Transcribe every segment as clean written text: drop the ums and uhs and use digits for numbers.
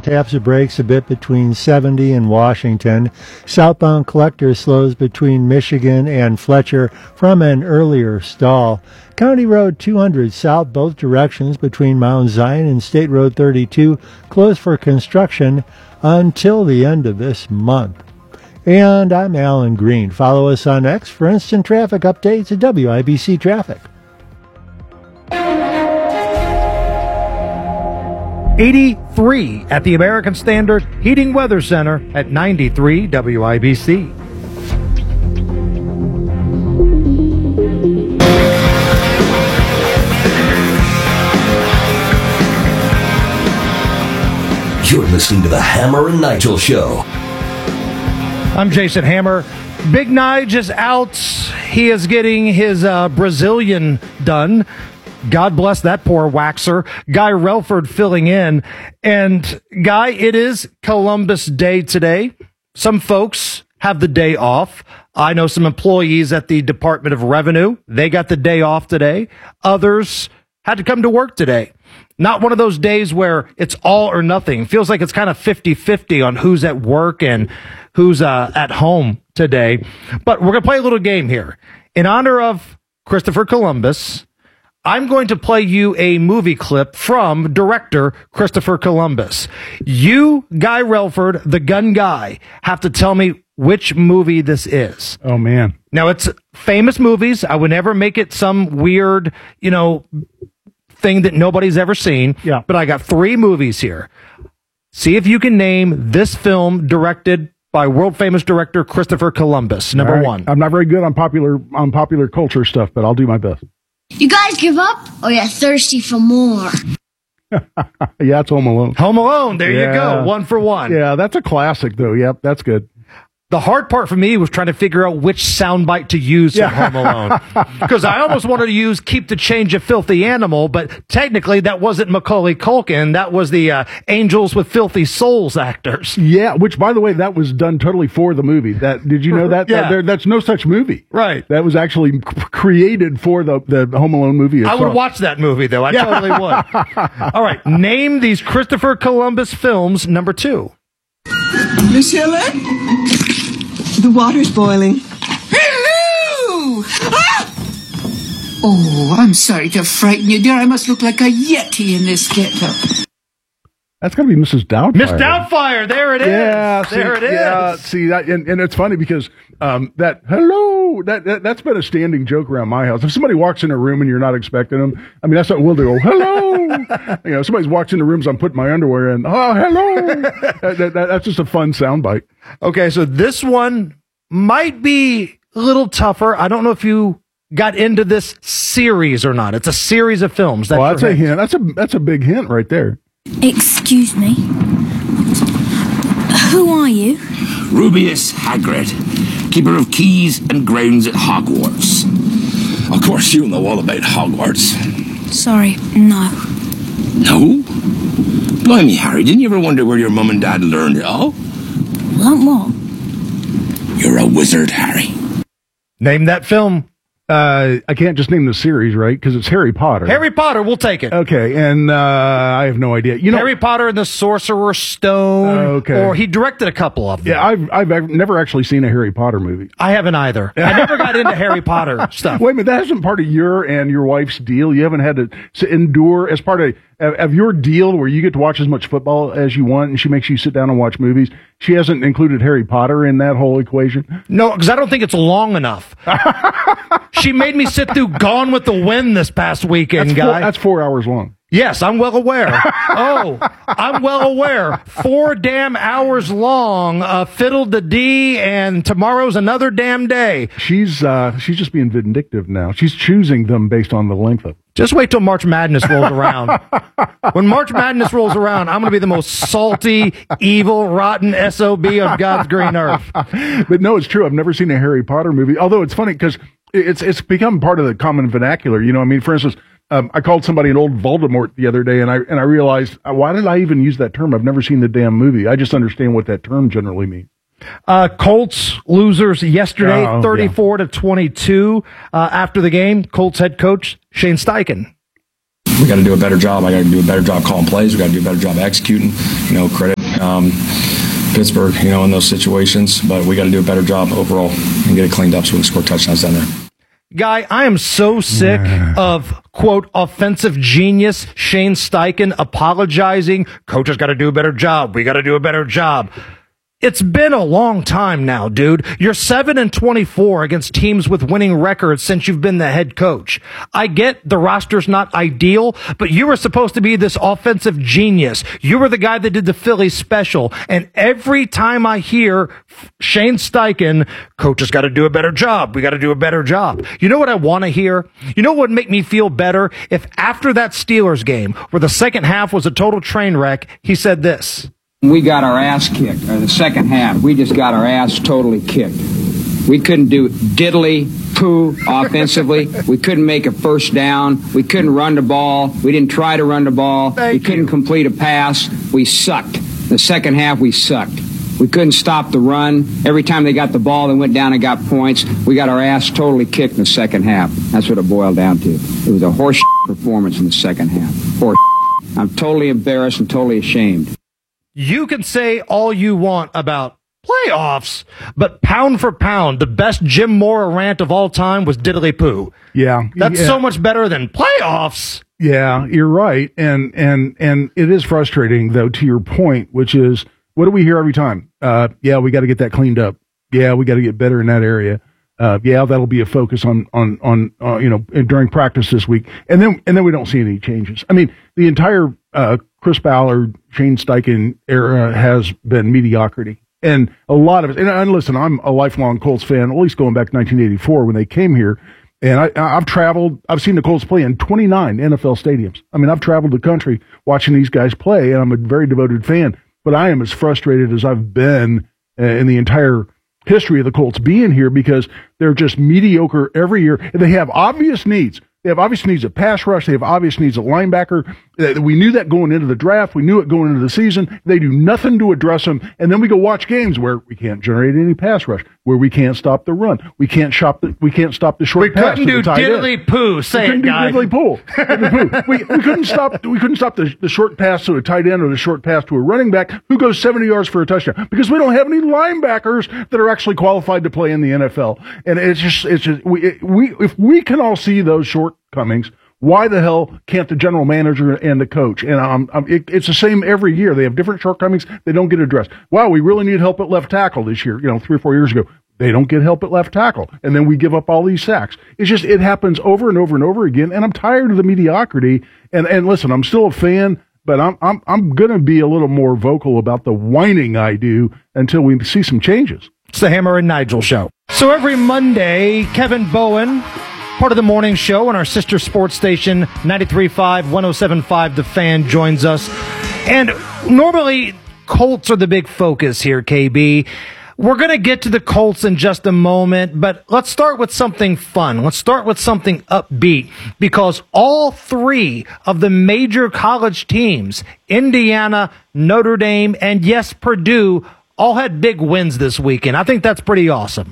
taps the brakes a bit between 70 and Washington. Southbound Collector slows between Michigan and Fletcher from an earlier stall. County Road 200 south both directions between Mount Zion and State Road 32 closed for construction until the end of this month. And I'm Alan Green. Follow us on X for instant traffic updates at WIBC Traffic. 83 at the American Standard Heating Weather Center at 93 WIBC. You're listening to the Hammer and Nigel Show. I'm Jason Hammer. Big Nige is out. He is getting his Brazilian done. God bless that poor waxer. Guy Relford filling in. And, Guy, it is Columbus Day today. Some folks have the day off. I know some employees at the Department of Revenue. They got the day off today. Others had to come to work today. Not one of those days where it's all or nothing. It feels like it's kind of 50-50 on who's at work and who's at home today. But we're going to play a little game here. In honor of Christopher Columbus, I'm going to play you a movie clip from director Christopher Columbus. You, Guy Relford, the gun guy, have to tell me which movie this is. Oh, man. Now, it's famous movies. I would never make it some weird, thing that nobody's ever seen. Yeah. But I got 3 movies here. See if you can name this film directed by world-famous director Christopher Columbus. Number 1. I'm not very good on popular culture stuff, but I'll do my best. You guys give up, or you're thirsty for more? Yeah, it's Home Alone. Home Alone. There you go. 1 for 1. Yeah, that's a classic, though. Yep, that's good. The hard part for me was trying to figure out which soundbite to use from Home Alone. Because I almost wanted to use Keep the Change, a Filthy Animal, but technically that wasn't Macaulay Culkin. That was the Angels with Filthy Souls actors. Yeah, which, by the way, that was done totally for the movie. Did you know that? Yeah. That's no such movie. Right. That was actually created for the Home Alone movie itself. I would watch that movie, though. I totally would. All right. Name these Christopher Columbus films. Number 2. Lucilla? The water's boiling. Hello! Ah! Oh, I'm sorry to frighten you, dear. I must look like a yeti in this getup. That's got to be Mrs. Doubtfire. Miss Doubtfire, there it is. Yeah, there it is. Yeah, see that, and it's funny because that hello, that's been a standing joke around my house. If somebody walks in a room and you're not expecting them, I mean that's what we'll do. Hello, somebody walks in the rooms, I'm putting my underwear in. Oh, hello. That's just a fun soundbite. Okay, so this one might be a little tougher. I don't know if you got into this series or not. It's a series of films. That's a hint. That's a big hint right there. Excuse me. Who are you? Rubeus Hagrid, keeper of keys and grounds at Hogwarts. Of course, you know all about Hogwarts. Sorry, no. No? Blimey, Harry, didn't you ever wonder where your mum and dad learned it all? Learned what? You're a wizard, Harry. Name that film. I can't just name the series, right? Because it's Harry Potter. Harry Potter, we'll take it. Okay, and I have no idea. Harry Potter and the Sorcerer's Stone. Okay. Or he directed a couple of them. Yeah, I've never actually seen a Harry Potter movie. I haven't either. I never got into Harry Potter stuff. Wait a minute, that isn't part of your and your wife's deal? You haven't had to endure as part of your deal where you get to watch as much football as you want and she makes you sit down and watch movies? She hasn't included Harry Potter in that whole equation? No, because I don't think it's long enough. She made me sit through Gone with the Wind this past weekend, Guy. That's 4 hours long. Yes, I'm well aware. I'm well aware. 4 damn hours long, Fiddle the D, and tomorrow's another damn day. She's just being vindictive now. She's choosing them based on the length of it. Just wait till March Madness rolls around. When March Madness rolls around, I'm going to be the most salty, evil, rotten SOB of God's green earth. But no, it's true. I've never seen a Harry Potter movie. Although it's funny because it's become part of the common vernacular. You know, I mean, for instance, I called somebody an old Voldemort the other day, and I realized, why did I even use that term? I've never seen the damn movie. I just understand what that term generally means. Colts losers yesterday, 34-22. After the game, Colts head coach Shane Steichen. We got to do a better job. I got to do a better job calling plays. We got to do a better job executing. Credit Pittsburgh, in those situations. But we got to do a better job overall and get it cleaned up so we can score touchdowns down there. Guy, I am so sick of, quote, offensive genius Shane Steichen apologizing. Coach has got to do a better job. We got to do a better job. It's been a long time now, dude. You're 7-24 against teams with winning records since you've been the head coach. I get the roster's not ideal, but you were supposed to be this offensive genius. You were the guy that did the Philly special. And every time I hear Shane Steichen, coach has got to do a better job. We got to do a better job. You know what I want to hear? You know what would make me feel better? If after that Steelers game, where the second half was a total train wreck, he said this. We got our ass kicked, or the second half. We just got our ass totally kicked. We couldn't do diddly poo offensively. We couldn't make a first down. We couldn't run the ball. We didn't try to run the ball. We couldn't complete a pass. We sucked. The second half, we sucked. We couldn't stop the run. Every time they got the ball, they went down and got points. We got our ass totally kicked in the second half. That's what it boiled down to. It was a horse performance in the second half. Horse. I'm totally embarrassed and totally ashamed. You can say all you want about playoffs, but pound for pound, the best Jim Mora rant of all time was diddly poo. Yeah. That's so much better than playoffs. Yeah, you're right. And it is frustrating, though, to your point, which is, what do we hear every time? Yeah, we got to get that cleaned up. Yeah, we got to get better in that area. Yeah, that'll be a focus on during practice this week. And then we don't see any changes. I mean, the entire Chris Ballard, Shane Steichen era has been mediocrity. And a lot of it, and listen, I'm a lifelong Colts fan, at least going back to 1984 when they came here. And I've traveled, I've seen the Colts play in 29 NFL stadiums. I mean, I've traveled the country watching these guys play, and I'm a very devoted fan. But I am as frustrated as I've been in the entire history of the Colts being here, because they're just mediocre every year. And they have obvious needs. They have obvious needs at pass rush. They have obvious needs at linebacker. We knew that going into the draft. We knew it going into the season. They do nothing to address them. And then we go watch games where we can't generate any pass rush, where we can't stop the run. We can't stop the short pass. We couldn't do diddly poo. Say it, guy. We couldn't stop the short pass to a tight end or the short pass to a running back who goes 70 yards for a touchdown, because we don't have any linebackers that are actually qualified to play in the NFL. And it's just if we can all see those shortcomings, why the hell can't the general manager and the coach? And it's the same every year. They have different shortcomings. They don't get addressed. Wow, we really need help at left tackle this year. 3 or 4 years ago, they don't get help at left tackle. And then we give up all these sacks. It happens over and over and over again. And I'm tired of the mediocrity. And listen, I'm still a fan, but I'm going to be a little more vocal about the whining I do until we see some changes. It's the Hammer and Nigel Show. So every Monday, Kevin Bowen, part of the morning show on our sister sports station, 93.5, 107.5, The Fan, joins us. And normally, Colts are the big focus here, KB. We're going to get to the Colts in just a moment, but let's start with something fun. Let's start with something upbeat, because all three of the major college teams, Indiana, Notre Dame, and yes, Purdue, all had big wins this weekend. I think that's pretty awesome.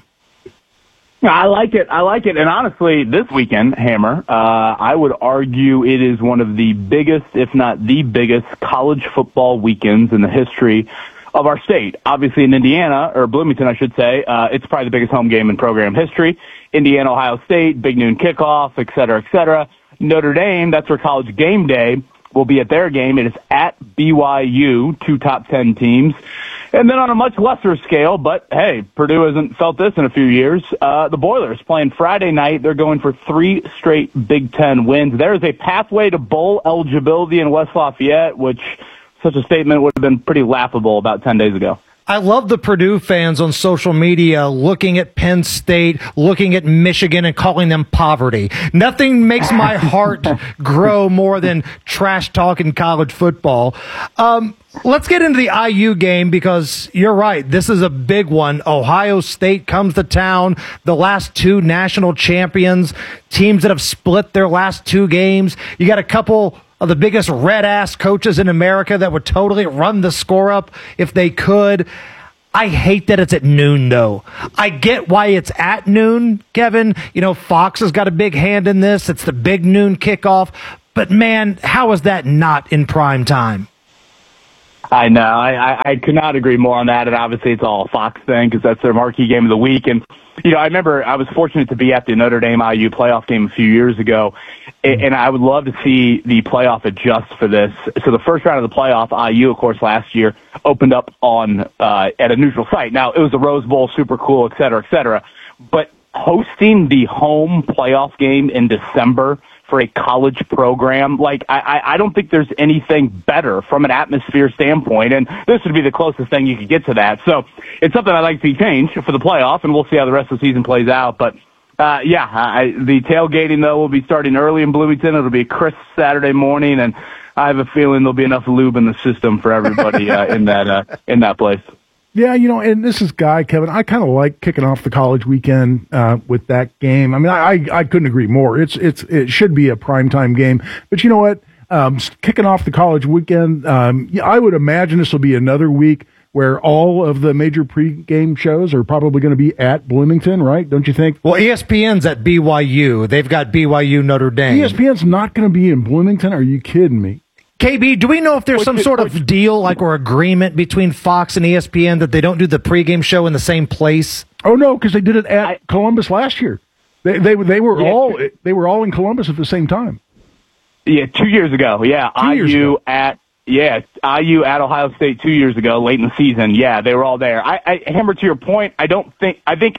I like it. And honestly, this weekend, Hammer, I would argue it is one of the biggest, if not the biggest, college football weekends in the history of our state. Obviously in Indiana, or Bloomington, I should say, it's probably the biggest home game in program history. Indiana, Ohio State, big noon kickoff, et cetera, et cetera. Notre Dame, that's where College Game Day will be at their game. It is at BYU, 2 top 10 teams. And then on a much lesser scale, but hey, Purdue hasn't felt this in a few years, the Boilers playing Friday night. They're going for 3 straight Big Ten wins. There is a pathway to bowl eligibility in West Lafayette, which such a statement would have been pretty laughable about 10 days ago. I love the Purdue fans on social media looking at Penn State, looking at Michigan, and calling them poverty. Nothing makes my heart grow more than trash talking college football. Let's get into the IU game, because you're right. This is a big one. Ohio State comes to town. The last 2 national champions, teams that have split their last 2 games. You got a couple of the biggest red-ass coaches in America that would totally run the score up if they could. I hate that it's at noon, though. I get why it's at noon, Kevin. Fox has got a big hand in this. It's the big noon kickoff. But, man, how is that not in prime time? I know. I could not agree more on that. And obviously it's all a Fox thing because that's their marquee game of the week. And, I remember I was fortunate to be at the Notre Dame IU playoff game a few years ago. And I would love to see the playoff adjust for this. So the first round of the playoff, IU, of course, last year opened up on at a neutral site. Now, it was the Rose Bowl, super cool, et cetera, et cetera. But hosting the home playoff game in December for a college program, I don't think there's anything better from an atmosphere standpoint, and this would be the closest thing you could get to that. So it's something I'd like to see change for the playoff, and we'll see how the rest of the season plays out. But the tailgating, though, will be starting early in Bloomington. It'll be a crisp Saturday morning, and I have a feeling there'll be enough lube in the system for everybody in that place. Yeah, and this is Guy, Kevin. I kind of like kicking off the college weekend with that game. I mean, I couldn't agree more. It should be a primetime game. But you know what? Kicking off the college weekend, I would imagine this will be another week where all of the major pregame shows are probably going to be at Bloomington, right? Don't you think? Well, ESPN's at BYU. They've got BYU Notre Dame. ESPN's not going to be in Bloomington? Are you kidding me? KB, do we know if there's some sort of deal or agreement between Fox and ESPN that they don't do the pregame show in the same place? Oh no, because they did it at Columbus last year. They were all in Columbus at the same time. Yeah, 2 years ago. Yeah, IU at Ohio State 2 years ago, late in the season. Yeah, they were all there. Hammer, to your point, I think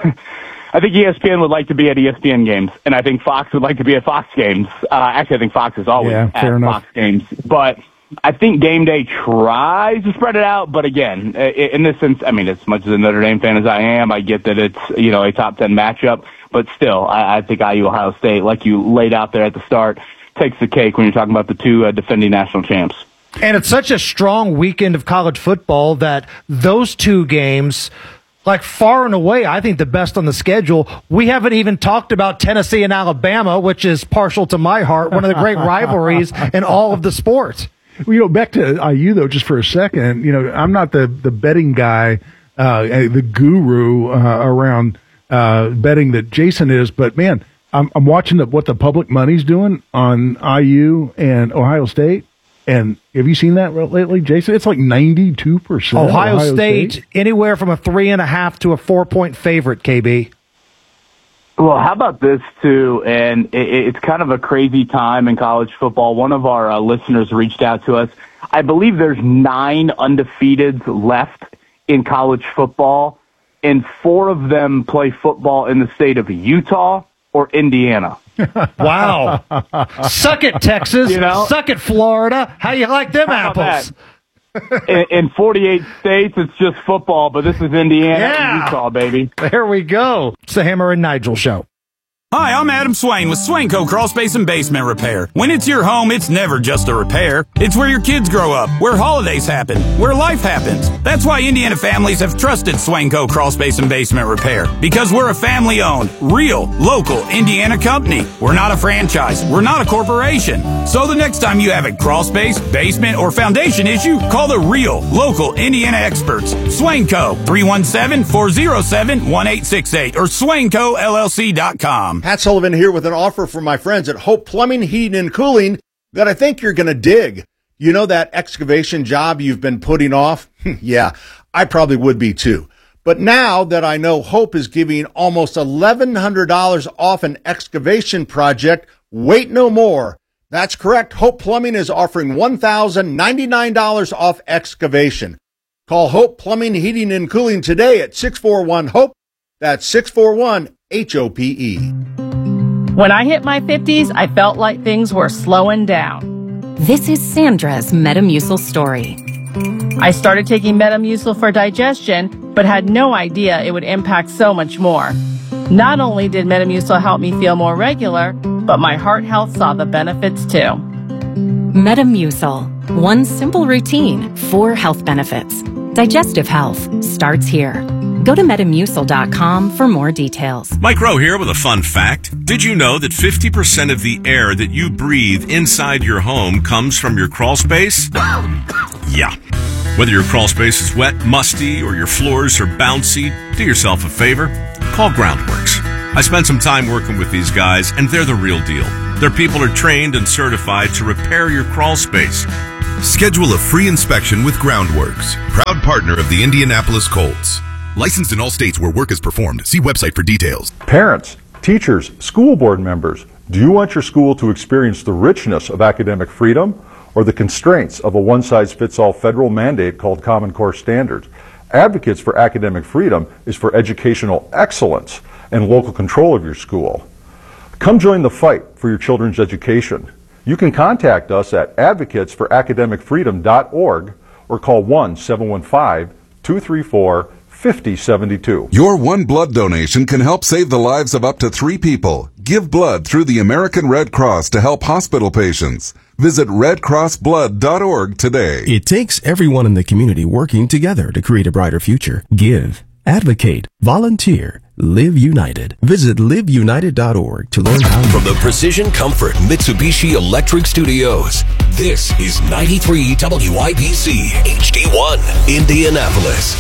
ESPN would like to be at ESPN games, and I think Fox would like to be at Fox games. Actually, I think Fox is always at Fox games. But I think Game Day tries to spread it out. But again, in this sense, I mean, as much as a Notre Dame fan as I am, I get that it's, a top 10 matchup. But still, I think IU Ohio State, like you laid out there at the start, takes the cake when you're talking about the two defending national champs. And it's such a strong weekend of college football that those two games, far and away, I think the best on the schedule. We haven't even talked about Tennessee and Alabama, which is partial to my heart, one of the great rivalries in all of the sports. Well, back to IU, though, just for a second, I'm not the betting guy, the guru around betting that Jason is, but, man, I'm watching what the public money's doing on IU and Ohio State. And have you seen that lately, Jason? It's 92%. Ohio State, anywhere from a 3.5 to a 4-point favorite, KB. Well, how about this, too? And it's kind of a crazy time in college football. One of our listeners reached out to us. I believe there's 9 undefeateds left in college football, and 4 of them play football in the state of Utah or Indiana. Wow. Suck it, Texas. Suck it, Florida. How you like them apples? In 48 states, it's just football, but this is Indiana and Utah, baby. There we go. It's the Hammer and Nigel Show. Hi, I'm Adam Swain with Swainco Crawl Space and Basement Repair. When it's your home, it's never just a repair. It's where your kids grow up, where holidays happen, where life happens. That's why Indiana families have trusted Swainco Crawl Space and Basement Repair. Because we're a family-owned, real, local Indiana company. We're not a franchise. We're not a corporation. So the next time you have a crawl space, basement, or foundation issue, call the real, local Indiana experts. Swainco, 317-407-1868 or SwaincoLLC.com. Pat Sullivan here with an offer from my friends at Hope Plumbing, Heating, and Cooling that I think you're going to dig. You know that excavation job you've been putting off? Yeah, I probably would be too. But now that I know Hope is giving almost $1,100 off an excavation project, wait no more. That's correct. Hope Plumbing is offering $1,099 off excavation. Call Hope Plumbing, Heating, and Cooling today at 641-HOPE. That's 641-HOPE. When I hit my 50s, I felt like things were slowing down. This is Sandra's Metamucil story. I started taking Metamucil for digestion, but had no idea it would impact so much more. Not only did Metamucil help me feel more regular, but my heart health saw the benefits too. Metamucil. One simple routine, 4 health benefits. Digestive health starts here. Go to Metamucil.com for more details. Mike Rowe here with a fun fact. Did you know that 50% of the air that you breathe inside your home comes from your crawl space? Yeah. Whether your crawl space is wet, musty, or your floors are bouncy, do yourself a favor. Call Groundworks. I spent some time working with these guys, and they're the real deal. Their people are trained and certified to repair your crawl space. Schedule a free inspection with Groundworks, proud partner of the Indianapolis Colts. Licensed in all states where work is performed. See website for details. Parents, teachers, school board members, do you want your school to experience the richness of academic freedom or the constraints of a one-size-fits-all federal mandate called Common Core Standards? Advocates for academic freedom is for educational excellence and local control of your school. Come join the fight for your children's education. You can contact us at advocatesforacademicfreedom.org or call 1-715-234-5072. Your one blood donation can help save the lives of up to 3 people. Give blood through the American Red Cross to help hospital patients. Visit redcrossblood.org today. It takes everyone in the community working together to create a brighter future. Give, advocate, volunteer, live united. Visit liveunited.org to learn how. From the Precision Comfort Mitsubishi Electric Studios, this is 93 WIBC HD1 Indianapolis.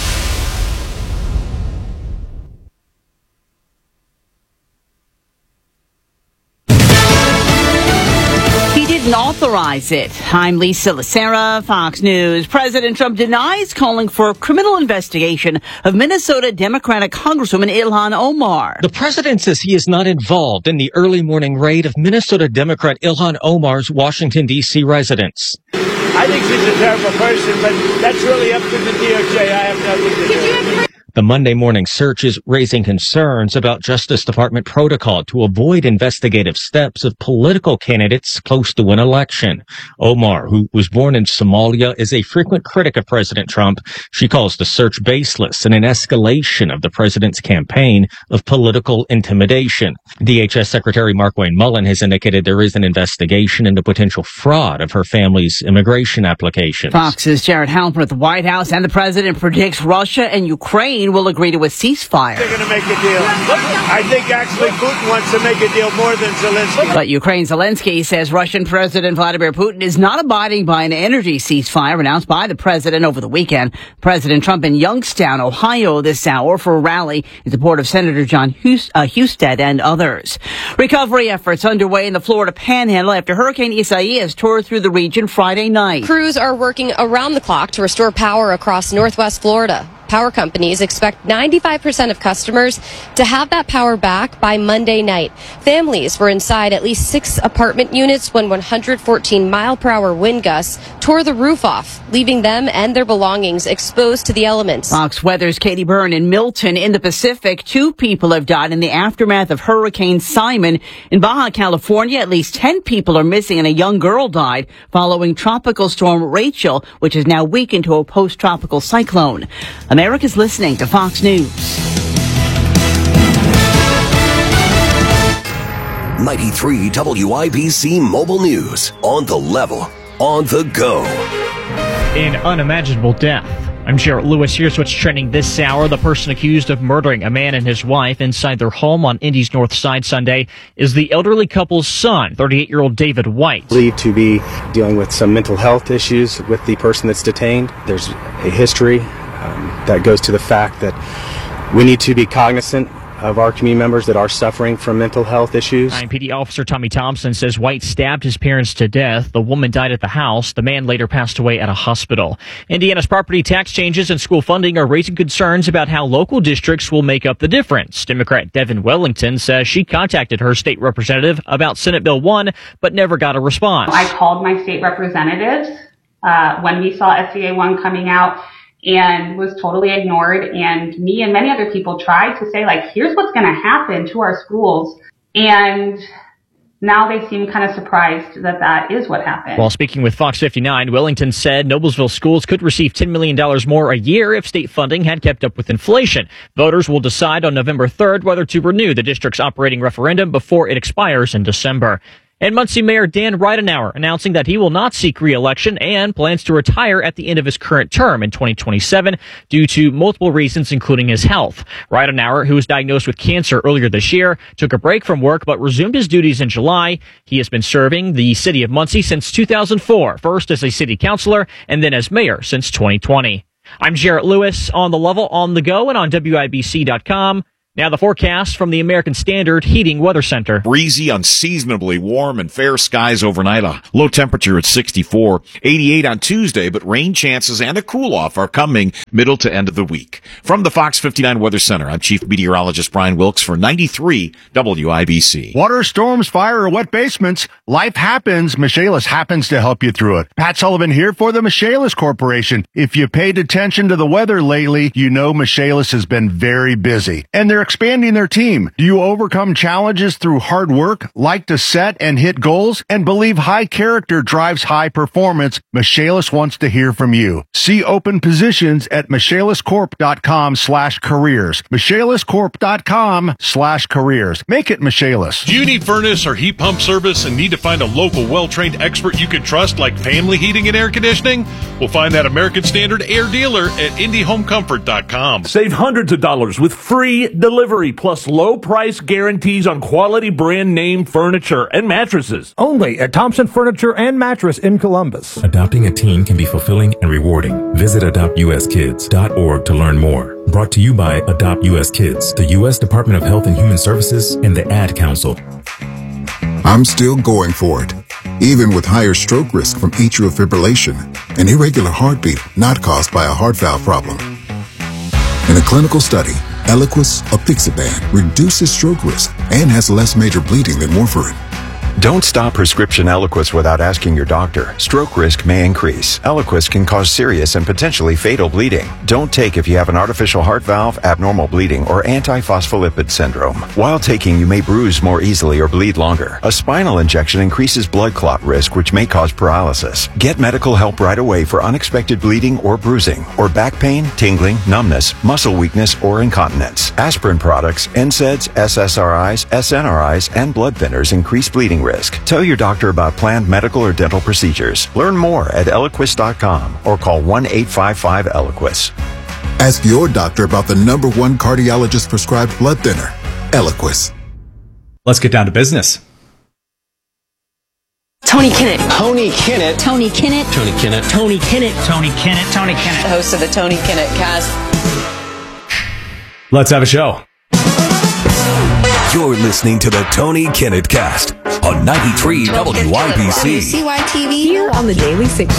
Didn't authorize it. I'm Lisa Lacera, Fox News. President Trump denies calling for a criminal investigation of Minnesota Democratic Congresswoman Ilhan Omar. The president says he is not involved in the early morning raid of Minnesota Democrat Ilhan Omar's Washington, D.C. residence. I think she's a terrible person, but that's really up to the DOJ. I have nothing to do with it. The Monday morning search is raising concerns about Justice Department protocol to avoid investigative steps of political candidates close to an election. Omar, who was born in Somalia, is a frequent critic of President Trump. She calls the search baseless and an escalation of the president's campaign of political intimidation. DHS Secretary Markwayne Mullin has indicated there is an investigation into potential fraud of her family's immigration applications. Fox's Jared Halper at the White House, and the president predicts Russia and Ukraine will agree to a ceasefire. They're going to make a deal. I think actually Putin wants to make a deal more than Zelensky. But Ukraine's Zelensky says Russian President Vladimir Putin is not abiding by an energy ceasefire announced by the president over the weekend. President Trump in Youngstown, Ohio this hour for a rally in support of Senator John Husted and others. Recovery efforts underway in the Florida Panhandle after Hurricane Isaias tore through the region Friday night. Crews are working around the clock to restore power across northwest Florida. Power companies expect 95% of customers to have that power back by Monday night. Families were inside at least 6 apartment units when 114-mile-per-hour wind gusts tore the roof off, leaving them and their belongings exposed to the elements. Fox Weather's Katie Byrne in Milton in the Pacific. 2 people have died in the aftermath of Hurricane Simon. In Baja California, at least 10 people are missing and a young girl died following Tropical Storm Rachel, which has now weakened to a post-tropical cyclone. America's listening to Fox News. 93 WIBC Mobile News. On the level, on the go. An unimaginable death. I'm Jarrett Lewis. Here's what's trending this hour. The person accused of murdering a man and his wife inside their home on Indy's North Side Sunday is the elderly couple's son, 38-year-old David White. Believed to be dealing with some mental health issues with the person that's detained. There's a history that goes to the fact that we need to be cognizant of our community members that are suffering from mental health issues. PD Officer Tommy Thompson says White stabbed his parents to death. The woman died at the house. The man later passed away at a hospital. Indiana's property tax changes and school funding are raising concerns about how local districts will make up the difference. Democrat Devin Wellington says she contacted her state representative about Senate Bill 1, but never got a response. I called my state representatives when we saw SBA 1 coming out, and was totally ignored. And me and many other people tried to say, like, here's what's going to happen to our schools. And now they seem kind of surprised that that is what happened. While speaking with Fox 59, Wellington said Noblesville schools could receive $10 million more a year if state funding had kept up with inflation. Voters will decide on November 3rd whether to renew the district's operating referendum before it expires in December. And Muncie Mayor Dan Ridenour announcing that he will not seek re-election and plans to retire at the end of his current term in 2027 due to multiple reasons, including his health. Ridenour, who was diagnosed with cancer earlier this year, took a break from work but resumed his duties in July. He has been serving the city of Muncie since 2004, first as a city councilor and then as mayor since 2020. I'm Jarrett Lewis, on the level, on the go, and on WIBC.com. Now the forecast from the American Standard Heating Weather Center. Breezy, unseasonably warm and fair skies overnight. A low temperature at 64, 88 on Tuesday, but rain chances and a cool-off are coming middle to end of the week. From the Fox 59 Weather Center, I'm Chief Meteorologist Brian Wilkes for 93 WIBC. Water, storms, fire, or wet basements, life happens. Michaelis happens to help you through it. Pat Sullivan here for the Michaelis Corporation. If you paid attention to the weather lately, you know Michaelis has been very busy. And they're expanding their team. Do you overcome challenges through hard work, like to set and hit goals, and believe high character drives high performance? Michaelis wants to hear from you. See open positions at michaeliscorp.com/careers. michaeliscorp.com/careers. Make it Michaelis. Do you need furnace or heat pump service and need to find a local well-trained expert you can trust like Family Heating and Air Conditioning? We'll find that American Standard Air Dealer at IndyHomeComfort.com. Save hundreds of dollars with free delivery plus low price guarantees on quality brand name furniture and mattresses. Only at Thompson Furniture and Mattress in Columbus. Adopting a teen can be fulfilling and rewarding. Visit adoptuskids.org to learn more. Brought to you by Adopt US Kids, the U.S. Department of Health and Human Services, and the Ad Council. I'm still going for it, even with higher stroke risk from atrial fibrillation, an irregular heartbeat not caused by a heart valve problem. In a clinical study, Eliquis apixaban reduces stroke risk and has less major bleeding than warfarin. Don't stop prescription Eliquis without asking your doctor. Stroke risk may increase. Eliquis can cause serious and potentially fatal bleeding. Don't take if you have an artificial heart valve, abnormal bleeding, or antiphospholipid syndrome. While taking, you may bruise more easily or bleed longer. A spinal injection increases blood clot risk, which may cause paralysis. Get medical help right away for unexpected bleeding or bruising, or back pain, tingling, numbness, muscle weakness, or incontinence. Aspirin products, NSAIDs, SSRIs, SNRIs, and blood thinners increase bleeding risk. Tell your doctor about planned medical or dental procedures. Learn more at Eliquis.com or call 1-855-ELIQUIS. Ask your doctor about the #1 cardiologist prescribed blood thinner, Eliquis. Let's get down to business. Tony Kinnett. Tony Kinnett. Tony Kinnett. Tony Kinnett. Tony Kinnett. Tony Kinnett. Tony Kinnett. The host of the Tony Kinnett Cast. Let's have a show. You're listening to the Tony Kinnett Cast on 93 WIBC. CYTV here on the Daily Signal.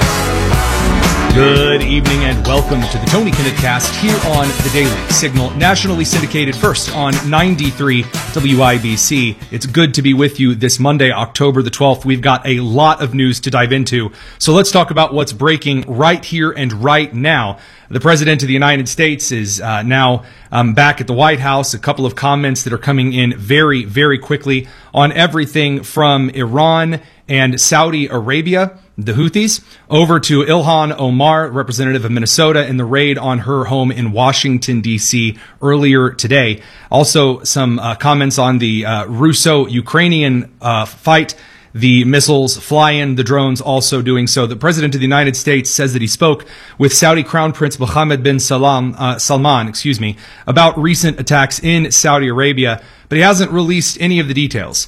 Good evening and welcome to the Tony Kinnett Cast here on the Daily Signal, nationally syndicated first on 93 WIBC. It's good to be with you this Monday, October the 12th. We've got a lot of news to dive into. So let's talk about what's breaking right here and right now. The President of the United States is now back at the White House. A couple of comments that are coming in very, very quickly on everything from Iran and Saudi Arabia, the Houthis, over to Ilhan Omar, representative of Minnesota, in the raid on her home in Washington, D.C. earlier today. Also, some comments on the Russo-Ukrainian fight. The missiles fly in, the drones also doing so. The President of the United States says that he spoke with Saudi Crown Prince Mohammed bin Salman, about recent attacks in Saudi Arabia, but he hasn't released any of the details.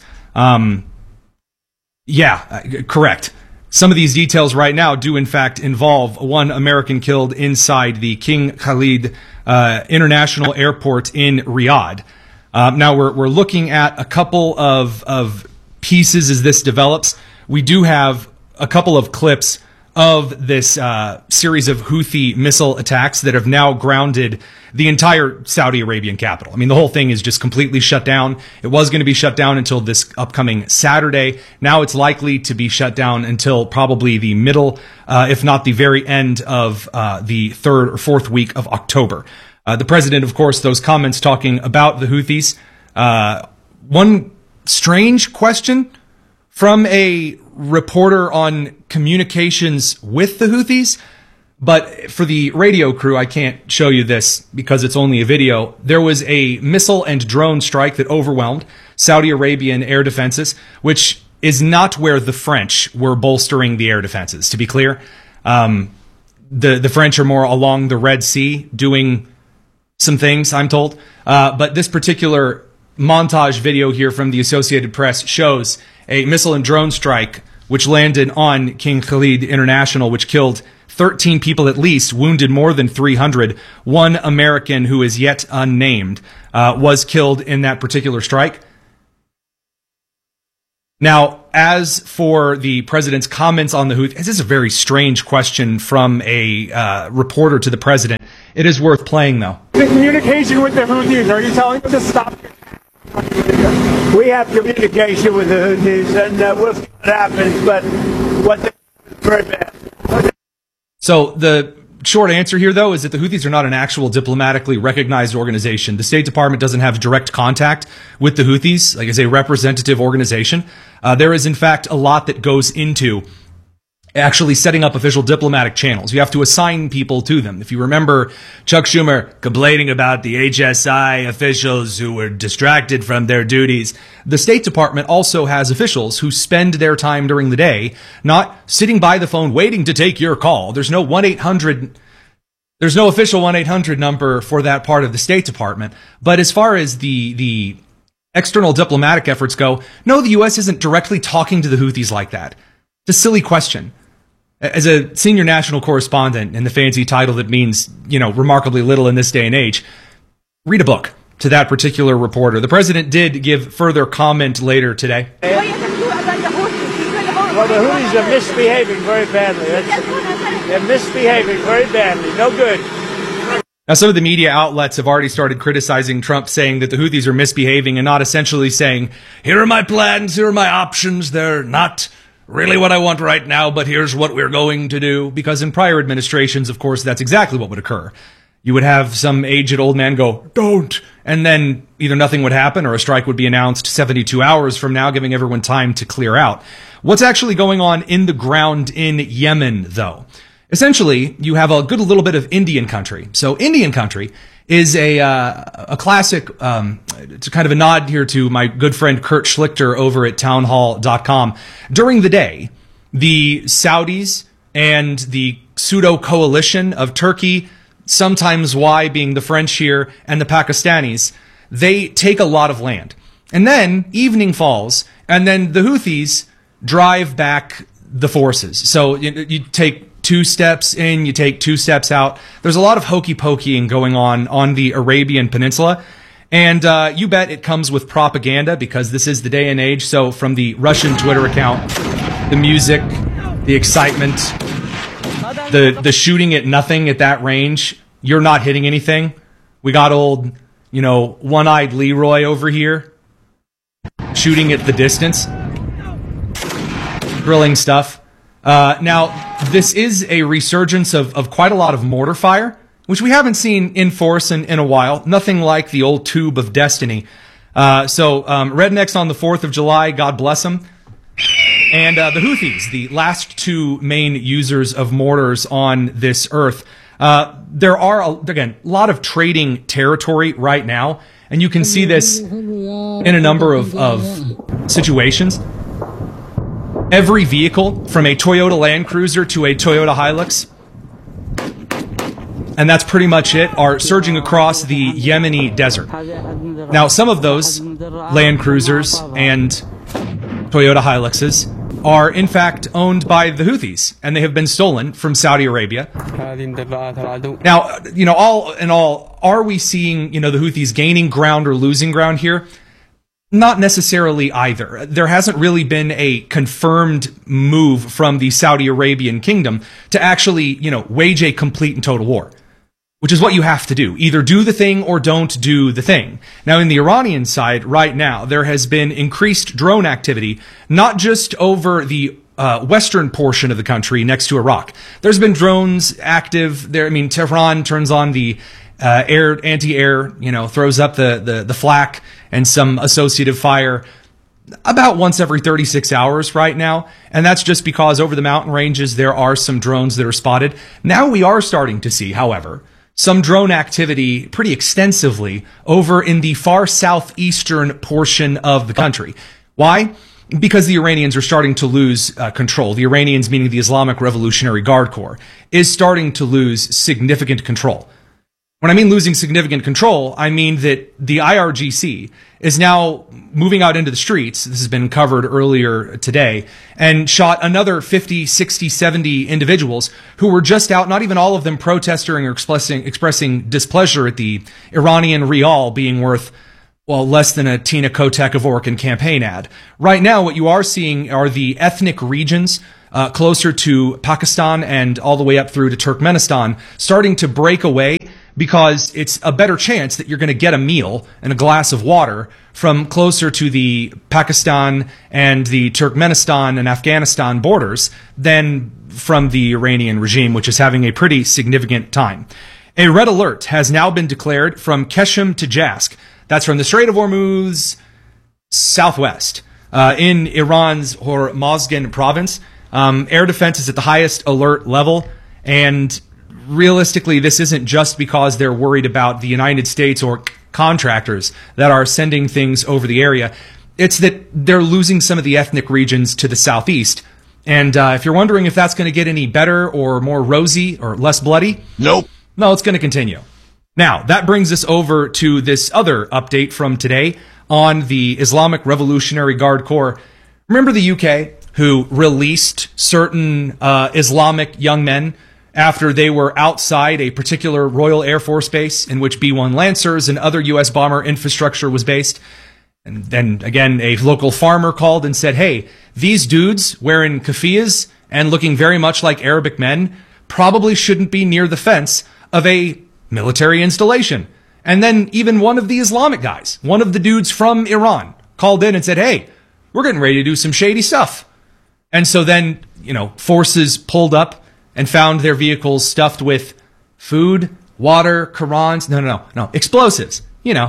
Correct. Some of these details right now do in fact involve one American killed inside the King Khalid International Airport in Riyadh. Now we're looking at a couple of pieces as this develops. We do have a couple of clips of this series of Houthi missile attacks that have now grounded the entire Saudi Arabian capital. I mean, the whole thing is just completely shut down. It was going to be shut down until this upcoming Saturday. Now it's likely to be shut down until probably the middle, if not the very end of the third or fourth week of October. The president, of course, those comments talking about the Houthis. One strange question from a reporter on communications with the Houthis, but for the radio crew, I can't show you this because it's only a video. There was a missile and drone strike that overwhelmed Saudi Arabian air defenses, which is not where the French were bolstering the air defenses, to be clear. The French are more along the Red Sea doing some things, I'm told. But this particular montage video here from the Associated Press shows a missile and drone strike which landed on King Khalid International, which killed 13 people at least, wounded more than 300. One American who is yet unnamed was killed in that particular strike. Now, as for the president's comments on the Houthis, this is a very strange question from a reporter to the president. It is worth playing, though. The communication with the Houthis, are you telling them to stop? We have communication with the Houthis, and we'll see what happens, but what they do is very bad. So the short answer here, though, is that the Houthis are not an actual diplomatically recognized organization. The State Department doesn't have direct contact with the Houthis, like as a representative organization. There is, in fact, a lot that goes into actually setting up official diplomatic channels. You have to assign people to them. If you remember Chuck Schumer complaining about the HSI officials who were distracted from their duties, the State Department also has officials who spend their time during the day not sitting by the phone waiting to take your call. There's no 1-800, there's no official 1-800 number for that part of the State Department. But as far as the external diplomatic efforts go, no, the U.S. isn't directly talking to the Houthis like that. It's a silly question. As a senior national correspondent, and the fancy title that means, remarkably little in this day and age, read a book to that particular reporter. The president did give further comment later today. Well, the Houthis are misbehaving very badly. They're misbehaving very badly. No good. Now, some of the media outlets have already started criticizing Trump, saying that the Houthis are misbehaving and not essentially saying, here are my plans, here are my options. They're not really what I want right now, but here's what we're going to do. Because in prior administrations, of course, that's exactly what would occur. You would have some aged old man go, don't, and then either nothing would happen or a strike would be announced 72 hours from now, giving everyone time to clear out. What's actually going on in the ground in Yemen, though? Essentially, you have a good little bit of Indian country. So Indian country is a classic, it's kind of a nod here to my good friend Kurt Schlichter over at townhall.com. During the day, the Saudis and the pseudo-coalition of Turkey, sometimes Y being the French here, and the Pakistanis, they take a lot of land. And then evening falls, and then the Houthis drive back the forces. So you take 2 steps in, you take 2 steps out. There's a lot of hokey pokeying going on the Arabian Peninsula. And you bet it comes with propaganda, because this is the day and age. So from the Russian Twitter account, the music, the excitement, the shooting at nothing at that range, you're not hitting anything. We got old, one-eyed Leroy over here shooting at the distance. Thrilling stuff. Now, this is a resurgence of quite a lot of mortar fire, which we haven't seen in force in a while. Nothing like the old tube of destiny. So rednecks on the 4th of July, God bless them. And the Houthis, the last 2 main users of mortars on this earth. There are, again, a lot of trading territory right now, and you can see this in a number of situations. Every vehicle, from a Toyota Land Cruiser to a Toyota Hilux, and that's pretty much it, are surging across the Yemeni desert. Now, some of those Land Cruisers and Toyota Hiluxes are, in fact, owned by the Houthis, and they have been stolen from Saudi Arabia. Now, all in all, are we seeing, the Houthis gaining ground or losing ground here? Not necessarily either. There hasn't really been a confirmed move from the Saudi Arabian kingdom to actually, wage a complete and total war, which is what you have to do. Either do the thing or don't do the thing. Now, in the Iranian side right now, there has been increased drone activity, not just over the western portion of the country next to Iraq. There's been drones active there. I mean, Tehran turns on the anti-air, throws up the flak and some associative fire about once every 36 hours right now. And that's just because over the mountain ranges, there are some drones that are spotted. Now we are starting to see, however, some drone activity pretty extensively over in the far southeastern portion of the country. Why? Because the Iranians are starting to lose control. The Iranians, meaning the Islamic Revolutionary Guard Corps, is starting to lose significant control. When I mean losing significant control, I mean that the IRGC is now moving out into the streets. This has been covered earlier today, and shot another 50, 60, 70 individuals who were just out, not even all of them protesting or expressing displeasure at the Iranian rial being worth, well, less than a Tina Kotek of Orkin campaign ad. Right now, what you are seeing are the ethnic regions closer to Pakistan and all the way up through to Turkmenistan starting to break away, because it's a better chance that you're going to get a meal and a glass of water from closer to the Pakistan and the Turkmenistan and Afghanistan borders than from the Iranian regime, which is having a pretty significant time. A red alert has now been declared from Keshem to Jask. That's from the Strait of Hormuz southwest in Iran's Hormozgan province. Air defense is at the highest alert level, and realistically, this isn't just because they're worried about the United States or contractors that are sending things over the area. It's that they're losing some of the ethnic regions to the southeast. And if you're wondering if that's going to get any better or more rosy or less bloody, nope. No, it's going to continue. Now, that brings us over to this other update from today on the Islamic Revolutionary Guard Corps. Remember the UK, who released certain Islamic young men after they were outside a particular Royal Air Force base in which B-1 Lancers and other U.S. bomber infrastructure was based? And then, again, a local farmer called and said, hey, these dudes wearing keffiyehs and looking very much like Arabic men probably shouldn't be near the fence of a military installation. And then even one of the Islamic guys, one of the dudes from Iran, called in and said, hey, we're getting ready to do some shady stuff. And so then, forces pulled up and found their vehicles stuffed with food, water, Qurans, no, explosives,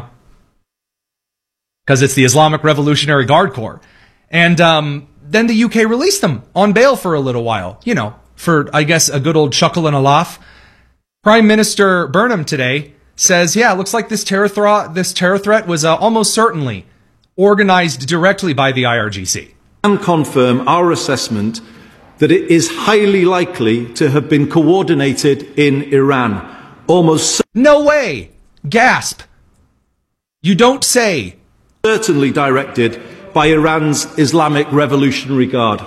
because it's the Islamic Revolutionary Guard Corps. And then the UK released them on bail for a little while, for, I guess, a good old chuckle and a laugh. Prime Minister Burnham today says, yeah, it looks like this terror threat was almost certainly organized directly by the IRGC. And confirm our assessment that it is highly likely to have been coordinated in Iran. Almost no way! Gasp! You don't say. Certainly directed by Iran's Islamic Revolutionary Guard.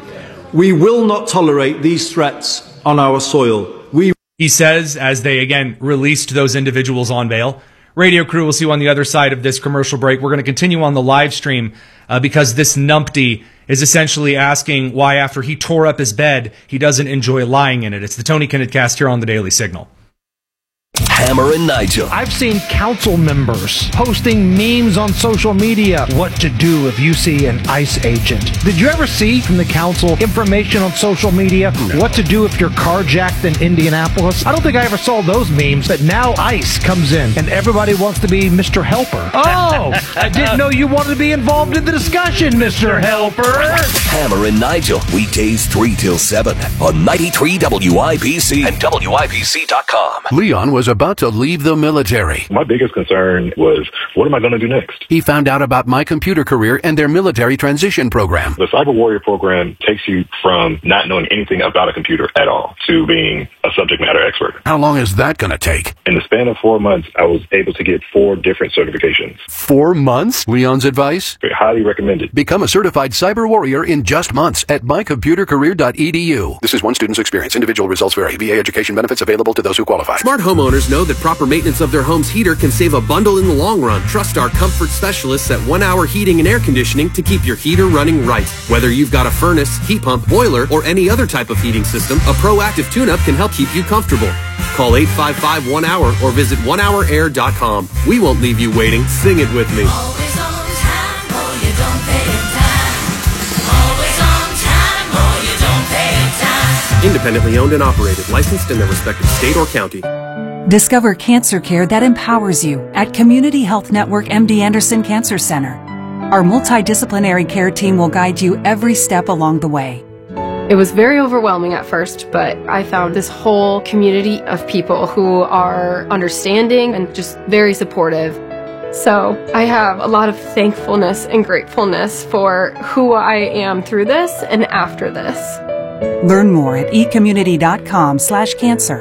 We will not tolerate these threats on our soil. He says, as they again released those individuals on bail. Radio crew will see you on the other side of this commercial break. We're going to continue on the live stream because this numpty is essentially asking why, after he tore up his bed, he doesn't enjoy lying in it. It's the Tony Kinnett Cast here on the Daily Signal. Hammer and Nigel. I've seen council members posting memes on social media. What to do if you see an ICE agent. Did you ever see from the council information on social media? No. What to do if you're carjacked in Indianapolis? I don't think I ever saw those memes, but now ICE comes in and everybody wants to be Mr. Helper. Oh, I didn't know you wanted to be involved in the discussion, Mr. Helper. Hammer and Nigel, weekdays 3 till 7 on 93 WIBC and WIBC.com. Leon was about to leave the military. My biggest concern was, what am I going to do next? He found out about My Computer Career and their military transition program. The Cyber Warrior program takes you from not knowing anything about a computer at all to being a subject matter expert. How long is that going to take? In the span of 4 months, I was able to get 4 different certifications. 4 months? Leon's advice? Highly recommended. Become a certified cyber warrior in just months at mycomputercareer.edu. This is one student's experience. Individual results vary. VA education benefits available to those who qualify. Smart homeowners know that proper maintenance of their home's heater can save a bundle in the long run. Trust our comfort specialists at 1 Hour Heating and Air Conditioning to keep your heater running right. Whether you've got a furnace, heat pump, boiler, or any other type of heating system, a proactive tune-up can help keep you comfortable. Call 855-1-HOUR or visit onehourair.com. We won't leave you waiting. Sing it with me. Always on time or you don't pay in time. Always on time or you don't pay in time. Independently owned and operated, licensed in their respective state or county. Discover cancer care that empowers you at Community Health Network MD Anderson Cancer Center. Our multidisciplinary care team will guide you every step along the way. It was very overwhelming at first, but I found this whole community of people who are understanding and just very supportive. So I have a lot of thankfulness and gratefulness for who I am through this and after this. Learn more at ecommunity.com/cancer.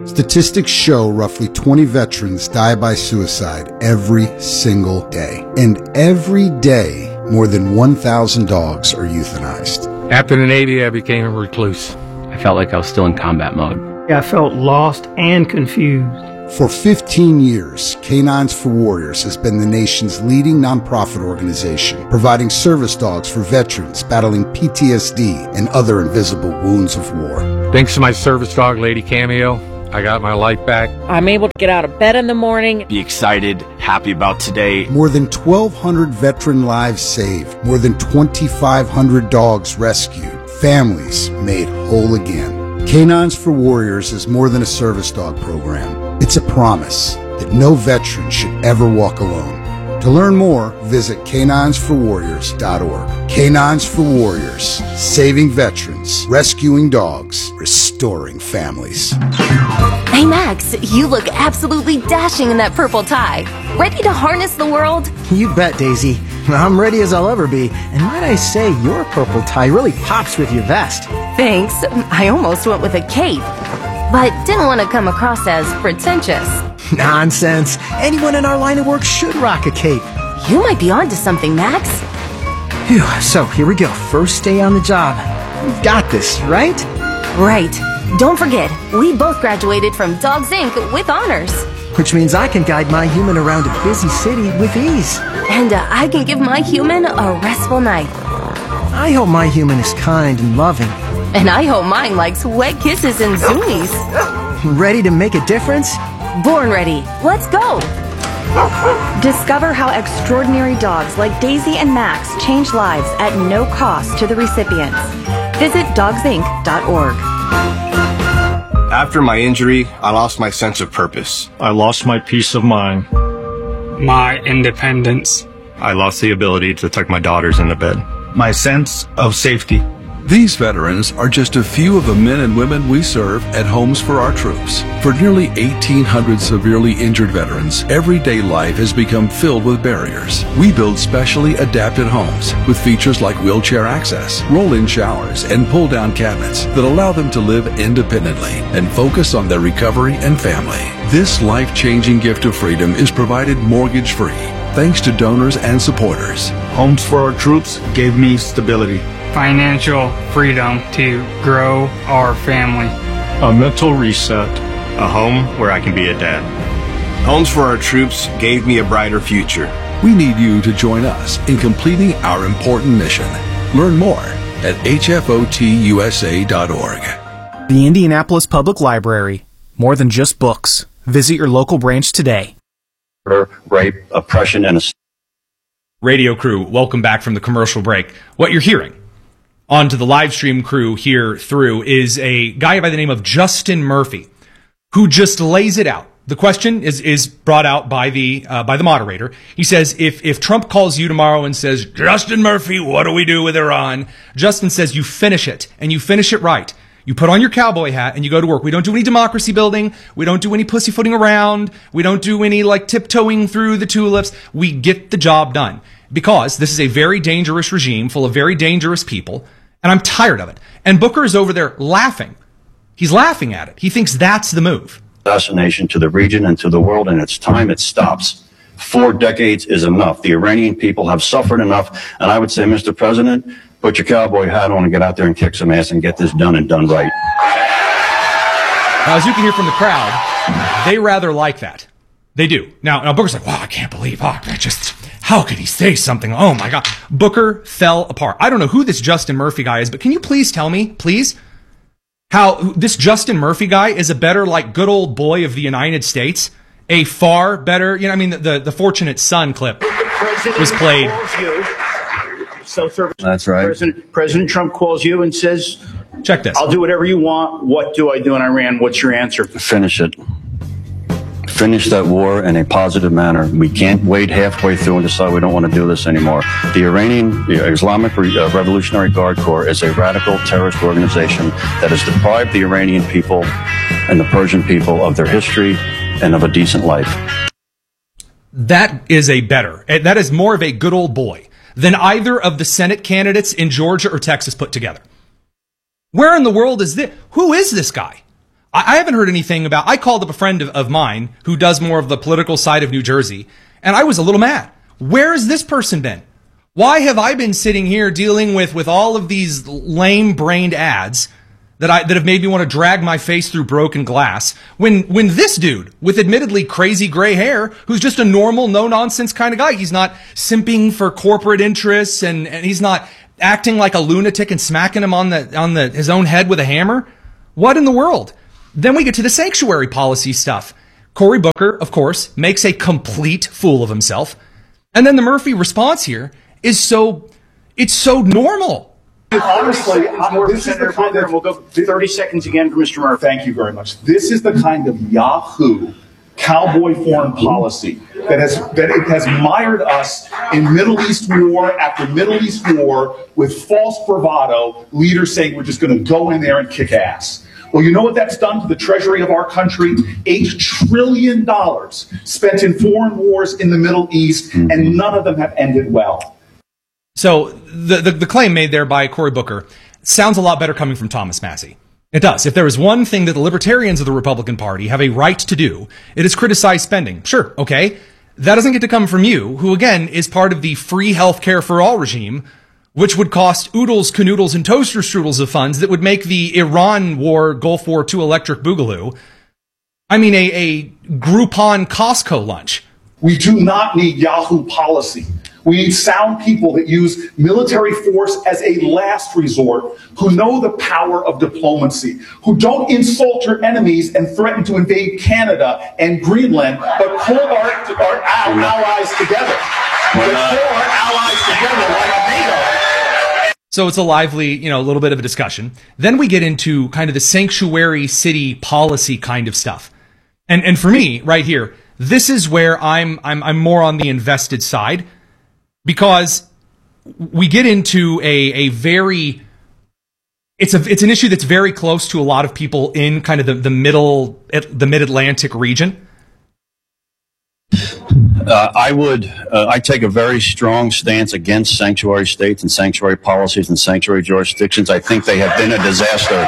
Statistics show roughly 20 veterans die by suicide every single day. And every day, more than 1,000 dogs are euthanized. After the Navy, I became a recluse. I felt like I was still in combat mode. I felt lost and confused. For 15 years, Canines for Warriors has been the nation's leading nonprofit organization, providing service dogs for veterans battling PTSD and other invisible wounds of war. Thanks to my service dog, Lady Cameo, I got my life back. I'm able to get out of bed in the morning. Be excited, happy about today. More than 1,200 veteran lives saved, more than 2,500 dogs rescued, families made whole again. Canines for Warriors is more than a service dog program. It's a promise that no veteran should ever walk alone. To learn more, visit caninesforwarriors.org. Canines for Warriors, saving veterans, rescuing dogs, restoring families. Hey Max, you look absolutely dashing in that purple tie. Ready to harness the world? You bet, Daisy. I'm ready as I'll ever be. And might I say, your purple tie really pops with your vest. Thanks. I almost went with a cape, but didn't want to come across as pretentious. Nonsense. Anyone in our line of work should rock a cape. You might be onto something, Max. Phew, so here we go. First day on the job. We've got this, right? Right. Don't forget, we both graduated from Dogs Inc. with honors. Which means I can guide my human around a busy city with ease. And I can give my human a restful night. I hope my human is kind and loving. And I hope mine likes wet kisses and zoomies. Ready to make a difference? Born ready. Let's go. Discover how extraordinary dogs like Daisy and Max change lives at no cost to the recipients. Visit dogsinc.org. After my injury, I lost my sense of purpose. I lost my peace of mind. My independence. I lost the ability to tuck my daughters into bed. My sense of safety. These veterans are just a few of the men and women we serve at Homes for Our Troops. For nearly 1,800 severely injured veterans, everyday life has become filled with barriers. We build specially adapted homes with features like wheelchair access, roll-in showers, and pull-down cabinets that allow them to live independently and focus on their recovery and family. This life-changing gift of freedom is provided mortgage-free, thanks to donors and supporters. Homes for Our Troops gave me stability. Financial freedom to grow our family. A mental reset. A home where I can be a dad. Homes for Our Troops gave me a brighter future. We need you to join us in completing our important mission. Learn more at hfotusa.org. The Indianapolis Public Library. More than just books. Visit your local branch today. Rape, oppression, and Radio crew, welcome back from the commercial break. What you're hearing on to the live stream crew here through is a guy by the name of Justin Murphy, who just lays it out. The question is brought out by the moderator. He says, if Trump calls you tomorrow and says, Justin Murphy, what do we do with Iran? Justin says, you finish it, and you finish it right. You put on your cowboy hat and you go to work. We don't do any democracy building. We don't do any pussyfooting around. We don't do any tiptoeing through the tulips. We get the job done. Because this is a very dangerous regime full of very dangerous people. And I'm tired of it. And Booker is over there laughing. He's laughing at it. He thinks that's the move. Assassination to the region and to the world, and it's time it stops. 4 decades is enough. The Iranian people have suffered enough. And I would say, Mr. President, put your cowboy hat on and get out there and kick some ass and get this done and done right. Now, as you can hear from the crowd, they rather like that. They do. Now Booker's like, wow, I can't believe, how could he say something? Oh my God. Booker fell apart. I don't know who this Justin Murphy guy is, but can you please tell me, please, how this Justin Murphy guy is a better, good old boy of the United States? A far better, the Fortunate Son clip was played. That's right. President Trump calls you and says, check this. I'll do whatever you want. What do I do in Iran? What's your answer? Finish it. Finish that war in a positive manner. We can't wait halfway through and decide we don't want to do this anymore. The Iranian Islamic Revolutionary Guard Corps is a radical terrorist organization that has deprived the Iranian people and the Persian people of their history and of a decent life. That is more of a good old boy than either of the Senate candidates in Georgia or Texas put together. Where in the world is this? Who is this guy? I haven't heard anything about, I called up a friend of mine who does more of the political side of New Jersey, and I was a little mad. Where has this person been? Why have I been sitting here dealing with all of these lame-brained ads that have made me want to drag my face through broken glass when this dude with admittedly crazy gray hair, who's just a normal, no-nonsense kind of guy, he's not simping for corporate interests and he's not acting like a lunatic and smacking him on his own head with a hammer? What in the world? Then we get to the sanctuary policy stuff. Cory Booker, of course, makes a complete fool of himself. And then the Murphy response here is it's so normal. Honestly, this is the kind of, we'll go 30 seconds again for Mr. Murphy. Thank you very much. This is the kind of Yahoo cowboy foreign policy that has mired us in Middle East war after Middle East war with false bravado, leaders saying we're just going to go in there and kick ass. Well, you know what that's done to the treasury of our country? $8 trillion spent in foreign wars in the Middle East, and none of them have ended well. So the claim made there by Cory Booker sounds a lot better coming from Thomas Massie. It does. If there is one thing that the libertarians of the Republican Party have a right to do, it is criticize spending. Sure, okay. That doesn't get to come from you, who again is part of the free healthcare for all regime, which would cost oodles, canoodles, and toaster strudels of funds that would make the Iran war, Gulf War II electric boogaloo, I mean, a Groupon Costco lunch. We do not need Yahoo policy. We need sound people that use military force as a last resort, who know the power of diplomacy, who don't insult your enemies and threaten to invade Canada and Greenland, but pull our allies together. So it's a lively, little bit of a discussion. Then we get into kind of the sanctuary city policy kind of stuff. And for me, right here, this is where I'm more on the invested side, because we get into a very, it's an issue that's very close to a lot of people in kind of the mid-Atlantic region. I take a very strong stance against sanctuary states and sanctuary policies and sanctuary jurisdictions. I think they have been a disaster.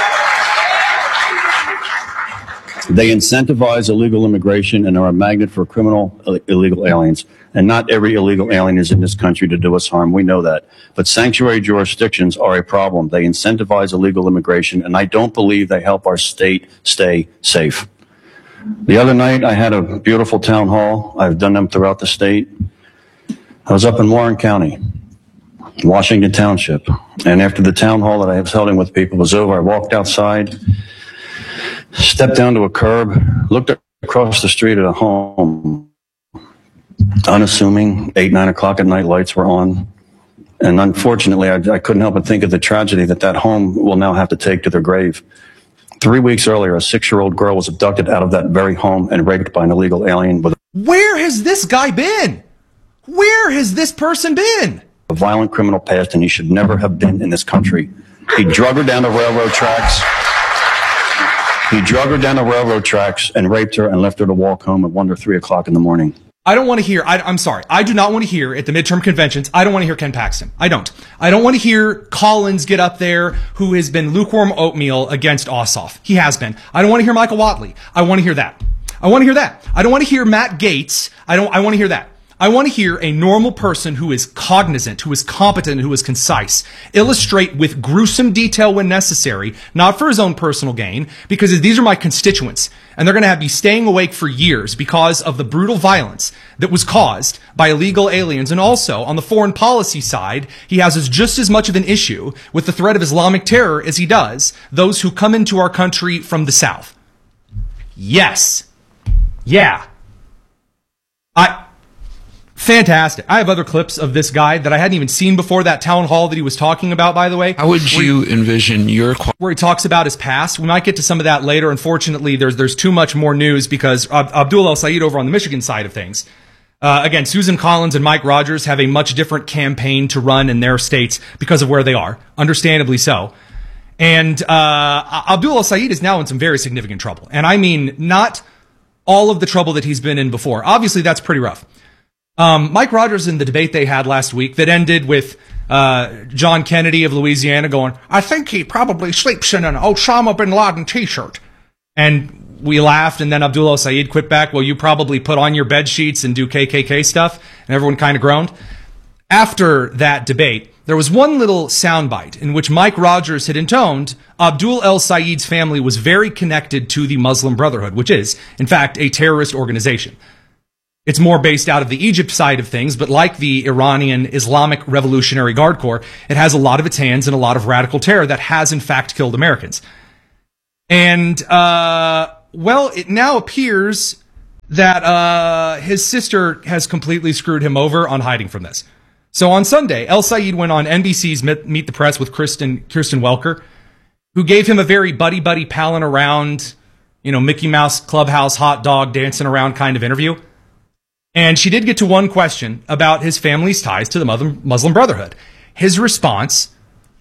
They incentivize illegal immigration and are a magnet for criminal illegal aliens. And not every illegal alien is in this country to do us harm. We know that. But sanctuary jurisdictions are a problem. They incentivize illegal immigration, and I don't believe they help our state stay safe. The other night, I had a beautiful town hall. I've done them throughout the state. I was up in Warren County, Washington Township. And after the town hall that I was holding with people was over, I walked outside, stepped down to a curb, looked across the street at a home. Unassuming, 8, 9 o'clock at night, lights were on. And unfortunately, I couldn't help but think of the tragedy that home will now have to take to their grave. 3 weeks earlier, a 6-year-old girl was abducted out of that very home and raped by an illegal alien with Where has this guy been? Where has this person been? a violent criminal past, and he should never have been in this country. He drug her down the railroad tracks. He drug her down the railroad tracks and raped her and left her to walk home at 1 or 3 o'clock in the morning. I don't want to hear, I'm sorry, I do not want to hear at the midterm conventions, I don't want to hear Ken Paxton. I don't want to hear Collins get up there, who has been lukewarm oatmeal against Ossoff. He has been. I don't want to hear Michael Whatley. I want to hear that. I want to hear that. I don't want to hear Matt Gaetz. I want to hear that. I want to hear a normal person who is cognizant, who is competent, who is concise, illustrate with gruesome detail when necessary, not for his own personal gain, because these are my constituents, and they're going to be staying awake for years because of the brutal violence that was caused by illegal aliens. And also, on the foreign policy side, he has just as much of an issue with the threat of Islamic terror as he does those who come into our country from the South. Yes. Yeah. Fantastic. I have other clips of this guy that I hadn't even seen before that town hall that he was talking about, by the way. How would you envision your... Where he talks about his past. We might get to some of that later. Unfortunately, there's too much more news because Abdul El-Sayed over on the Michigan side of things. Again, Susan Collins and Mike Rogers have a much different campaign to run in their states because of where they are. Understandably so. And Abdul El-Sayed is now in some very significant trouble. And I mean, not all of the trouble that he's been in before. Obviously, that's pretty rough. Mike Rogers, in the debate they had last week that ended with John Kennedy of Louisiana going, I think he probably sleeps in an Osama bin Laden t-shirt. And we laughed, and then Abdul El-Sayed quit back, well, you probably put on your bed sheets and do KKK stuff, and everyone kind of groaned. After that debate, there was one little soundbite in which Mike Rogers had intoned Abdul El-Sayed's family was very connected to the Muslim Brotherhood, which is, in fact, a terrorist organization. It's more based out of the Egypt side of things, but like the Iranian Islamic Revolutionary Guard Corps, it has a lot of its hands in a lot of radical terror that has, in fact, killed Americans. And, well, it now appears that his sister has completely screwed him over on hiding from this. So on Sunday, El-Sayed went on NBC's Meet the Press with Kristen Welker, who gave him a very buddy-buddy palling around, Mickey Mouse Clubhouse hot dog dancing around kind of interview. And she did get to one question about his family's ties to the Muslim Brotherhood. His response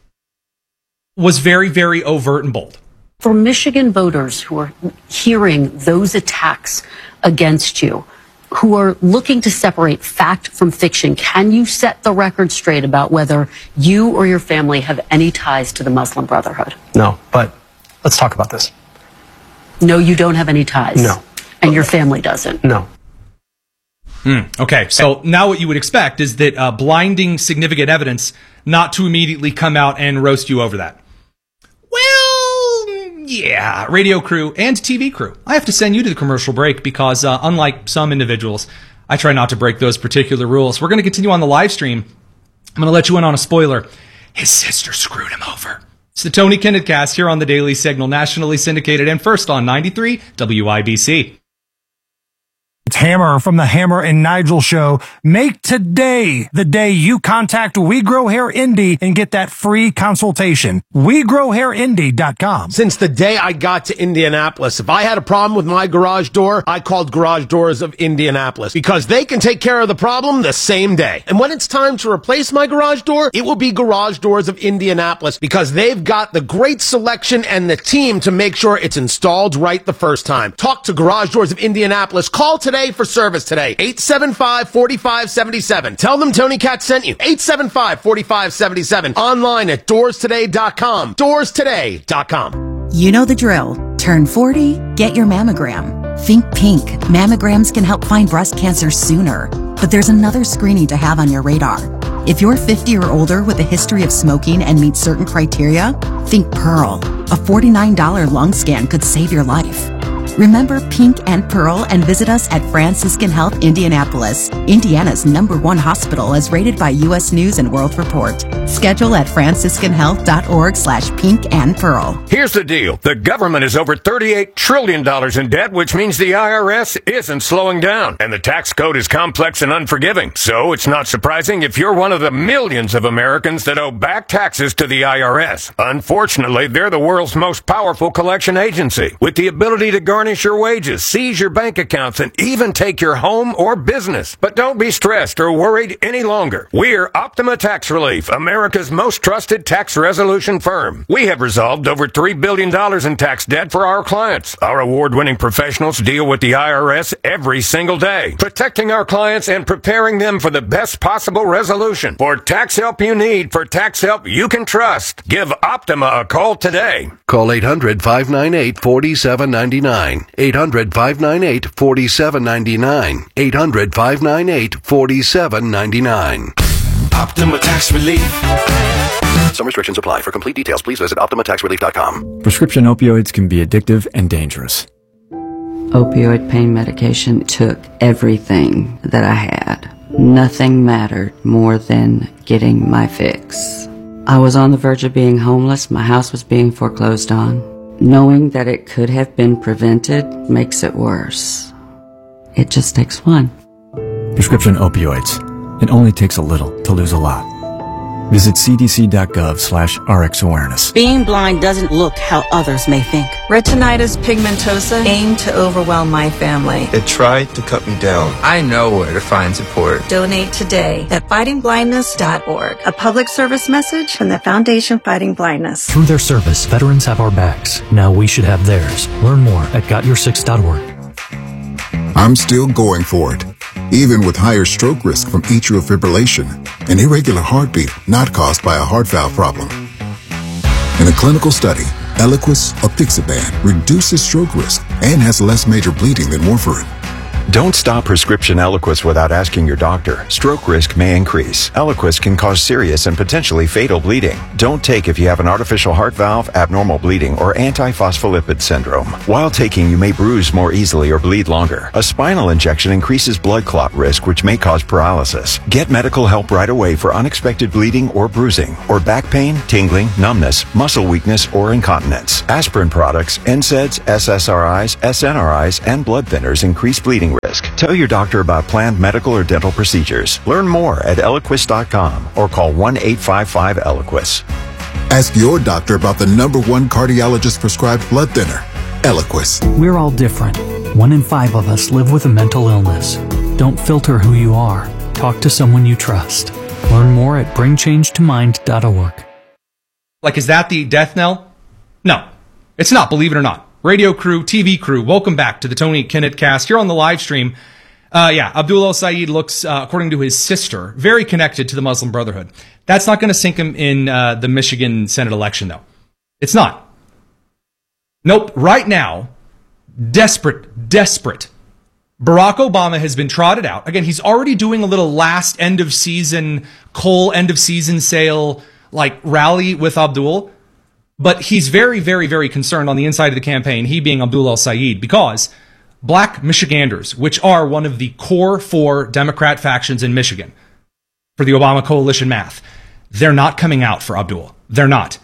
was very, very overt and bold. For Michigan voters who are hearing those attacks against you, who are looking to separate fact from fiction, can you set the record straight about whether you or your family have any ties to the Muslim Brotherhood? No, but let's talk about this. No, you don't have any ties? No. And your family doesn't? No. Okay, so now what you would expect is that blinding significant evidence not to immediately come out and roast you over that. Well, yeah, radio crew and TV crew. I have to send you to the commercial break because unlike some individuals, I try not to break those particular rules. We're going to continue on the live stream. I'm going to let you in on a spoiler. His sister screwed him over. It's the Tony Kinnett Cast here on the Daily Signal, nationally syndicated and first on 93 WIBC. It's Hammer from the Hammer and Nigel Show. Make today the day you contact We Grow Hair Indy and get that free consultation. WeGrowHairIndy.com. Since the day I got to Indianapolis, if I had a problem with my garage door, I called Garage Doors of Indianapolis because they can take care of the problem the same day. And when it's time to replace my garage door, it will be Garage Doors of Indianapolis because they've got the great selection and the team to make sure it's installed right the first time. Talk to Garage Doors of Indianapolis. Call today for service today. 875-4577. Tell them Tony Katz sent you. 875-4577. Online at doorstoday.com. Doorstoday.com. You know the drill. Turn 40, get your mammogram. Think pink. Mammograms can help find breast cancer sooner. But there's another screening to have on your radar. If you're 50 or older with a history of smoking and meet certain criteria, think Pearl. A $49 lung scan could save your life. Remember Pink and Pearl and visit us at Franciscan Health Indianapolis, Indiana's #1 hospital as rated by U.S. News and World Report. Schedule at franciscanhealth.org/pink and pearl. Here's the deal. The government is over $38 trillion in debt, which means the IRS isn't slowing down. And the tax code is complex and unforgiving. So it's not surprising if you're one of the millions of Americans that owe back taxes to the IRS. Unfortunately, they're the world's most powerful collection agency with the ability to garnish your wages, seize your bank accounts, and even take your home or business. But don't be stressed or worried any longer. We're Optima Tax Relief, America's most trusted tax resolution firm. We have resolved over $3 billion in tax debt for our clients. Our award-winning professionals deal with the IRS every single day, protecting our clients and preparing them for the best possible resolution. For tax help you need, for tax help you can trust, give Optima a call today. Call 800-598-4799. 800-598-4799. 800-598-4799. Optima Tax Relief. Some restrictions apply. For complete details, please visit OptimaTaxRelief.com. Prescription opioids can be addictive and dangerous. Opioid pain medication took everything that I had. Nothing mattered more than getting my fix. I was on the verge of being homeless. My house was being foreclosed on. Knowing that it could have been prevented makes it worse. It just takes one. Prescription opioids. It only takes a little to lose a lot. Visit cdc.gov/RxAwareness. Being blind doesn't look how others may think. Retinitis pigmentosa aimed to overwhelm my family. It tried to cut me down. I know where to find support. Donate today at fightingblindness.org. A public service message from the Foundation Fighting Blindness. Through their service, veterans have our backs. Now we should have theirs. Learn more at gotyoursix.org. I'm still going for it, even with higher stroke risk from atrial fibrillation, an irregular heartbeat not caused by a heart valve problem. In a clinical study, Eliquis apixaban reduces stroke risk and has less major bleeding than warfarin. Don't stop prescription Eliquis without asking your doctor. Stroke risk may increase. Eliquis can cause serious and potentially fatal bleeding. Don't take if you have an artificial heart valve, abnormal bleeding, or antiphospholipid syndrome. While taking, you may bruise more easily or bleed longer. A spinal injection increases blood clot risk, which may cause paralysis. Get medical help right away for unexpected bleeding or bruising, or back pain, tingling, numbness, muscle weakness, or incontinence. Aspirin products, NSAIDs, SSRIs, SNRIs, and blood thinners increase bleeding risk. Tell your doctor about planned medical or dental procedures. Learn more at Eliquis.com or call 1-855-ELIQUIS. Ask your doctor about the #1 cardiologist prescribed blood thinner, Eliquis. We're all different. 1 in 5 of us live with a mental illness. Don't filter who you are. Talk to someone you trust. Learn more at bringchangetimind.org. Like, is that the death knell? No, it's not, believe it or not. Radio crew, TV crew, welcome back to the Tony Kinnett cast here on the live stream. Abdul El-Sayed looks, according to his sister, very connected to the Muslim Brotherhood. That's not going to sink him in the Michigan Senate election, though. It's not. Nope. Right now, desperate. Barack Obama has been trotted out. Again, he's already doing a little last end of season sale, like rally with Abdul. But he's very, very, very concerned on the inside of the campaign, he being Abdul El-Sayed, because black Michiganders, which are one of the core 4 Democrat factions in Michigan, for the Obama coalition math, they're not coming out for Abdul. They're not.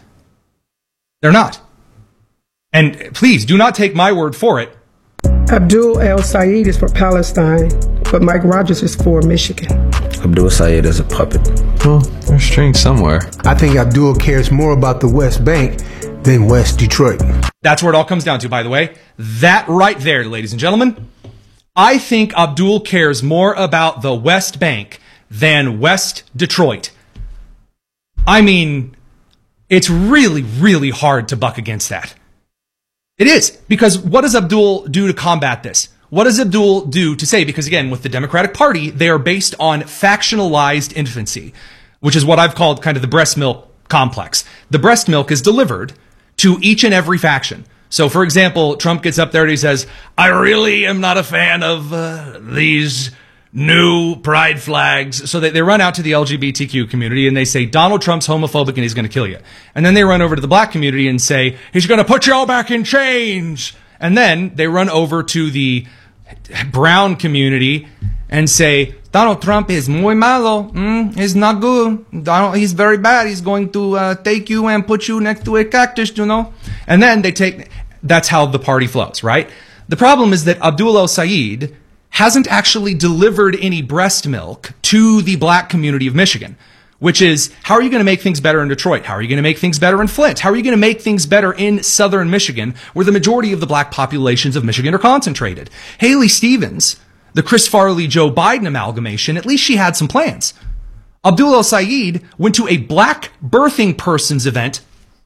And please, do not take my word for it. Abdul El-Sayed is for Palestine, but Mike Rogers is for Michigan. Abdul Sayed is a puppet. Well, there's strings somewhere. I think Abdul cares more about the West Bank than West Detroit. That's where it all comes down to, by the way. That right there, ladies and gentlemen. I think Abdul cares more about the West Bank than West Detroit. I mean, it's really, really hard to buck against that. It is, because what does Abdul do to combat this? What does Abdul do to say? Because again, with the Democratic Party, they are based on factionalized infancy, which is what I've called kind of the breast milk complex. The breast milk is delivered to each and every faction. So, for example, Trump gets up there and he says, I really am not a fan of these new pride flags. So they run out to the LGBTQ community and they say, Donald Trump's homophobic and he's going to kill you. And then they run over to the black community and say, he's going to put you all back in chains. And then they run over to the brown community and say, Donald Trump is muy malo. He's not good. He's very bad. He's going to take you and put you next to a cactus, you know. And then that's how the party flows, right? The problem is that Abdul El-Sayed hasn't actually delivered any breast milk to the black community of Michigan, which is, how are you going to make things better in Detroit? How are you going to make things better in Flint? How are you going to make things better in southern Michigan, where the majority of the black populations of Michigan are concentrated? Haley Stevens, the Chris Farley, Joe Biden amalgamation, at least she had some plans. Abdul El-Sayed went to a black birthing persons event,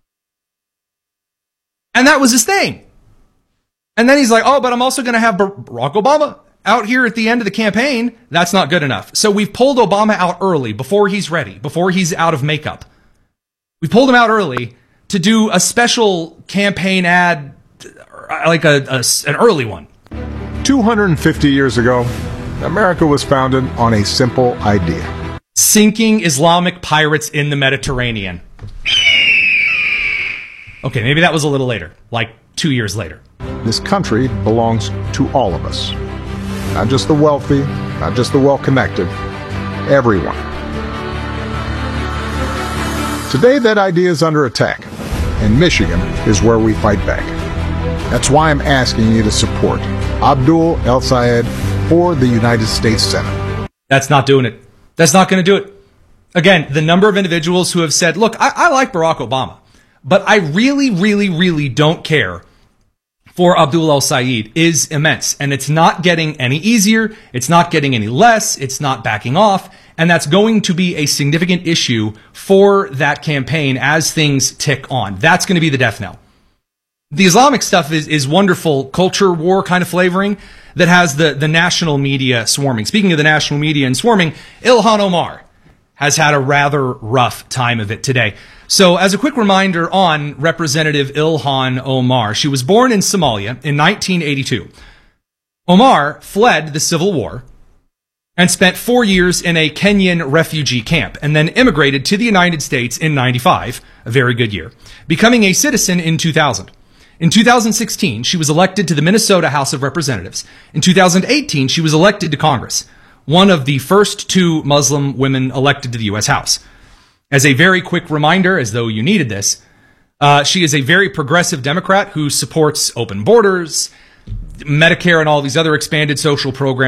and that was his thing. And then he's like, oh, but I'm also going to have Barack Obama out here at the end of the campaign. That's not good enough. So we've pulled Obama out early, before he's ready, before he's out of makeup. We pulled him out early to do a special campaign ad, like an early one. 250 years ago, America was founded on a simple idea: sinking Islamic pirates in the Mediterranean. Okay, maybe that was a little later, like 2 years later. This country belongs to all of us. Not just the wealthy, not just the well-connected, everyone. Today, that idea is under attack, and Michigan is where we fight back. That's why I'm asking you to support Abdul El-Sayed for the United States Senate. That's not doing it. That's not going to do it. Again, the number of individuals who have said, look, I like Barack Obama, but I really, really, really don't care for Abdul El-Sayed is immense. And it's not getting any easier. It's not getting any less. It's not backing off. And that's going to be a significant issue for that campaign as things tick on. That's going to be the death knell. The Islamic stuff is wonderful culture war kind of flavoring that has the national media swarming. Speaking of the national media and swarming, Ilhan Omar has had a rather rough time of it today. So as a quick reminder on Representative Ilhan Omar, she was born in Somalia in 1982. Omar fled the civil war and spent 4 years in a Kenyan refugee camp and then immigrated to the United States in 95, a very good year, becoming a citizen in 2000. In 2016, she was elected to the Minnesota House of Representatives. In 2018, she was elected to Congress, one of the first 2 Muslim women elected to the U.S. House. As a very quick reminder, as though you needed this, she is a very progressive Democrat who supports open borders, Medicare, and all these other expanded social programs